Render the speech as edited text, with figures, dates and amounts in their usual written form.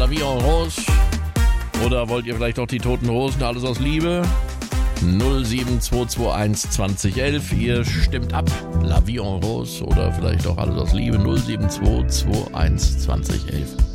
La Vie en Rose? Oder wollt ihr vielleicht auch die Toten Hosen, alles aus Liebe? 07221 2011, ihr stimmt ab. La Vie en Rose oder vielleicht auch alles aus Liebe. 07221 2011.